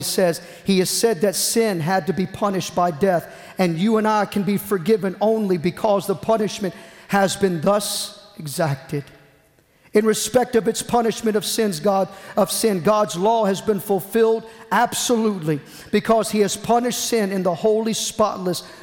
says, he has said that sin had to be punished by death, and you and I can be forgiven only because the punishment has been thus exacted. In respect of its punishment of sin, God's law has been fulfilled absolutely, because he has punished sin in the holy, spotless,